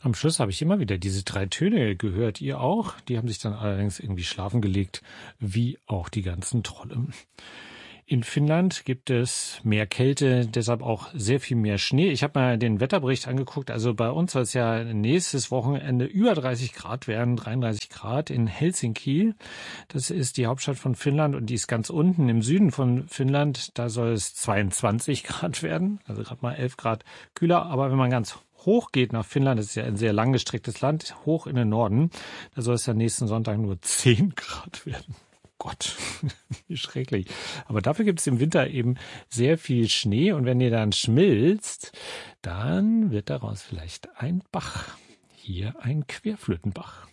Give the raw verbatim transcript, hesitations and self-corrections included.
Am Schluss habe ich immer wieder diese drei Töne gehört. Ihr auch? Die haben sich dann allerdings irgendwie schlafen gelegt, wie auch die ganzen Trolle. In Finnland gibt es mehr Kälte, deshalb auch sehr viel mehr Schnee. Ich habe mal den Wetterbericht angeguckt. Also bei uns soll es ja nächstes Wochenende über dreißig Grad werden, dreiunddreißig Grad in Helsinki. Das ist die Hauptstadt von Finnland und die ist ganz unten im Süden von Finnland. Da soll es zweiundzwanzig Grad werden, also gerade mal elf Grad kühler. Aber wenn man ganz hoch geht nach Finnland, das ist ja ein sehr langgestrecktes Land, hoch in den Norden, da soll es ja nächsten Sonntag nur zehn Grad werden. Gott, wie schrecklich. Aber dafür gibt es im Winter eben sehr viel Schnee und wenn ihr dann schmilzt, dann wird daraus vielleicht ein Bach. Hier ein Querflötenbach.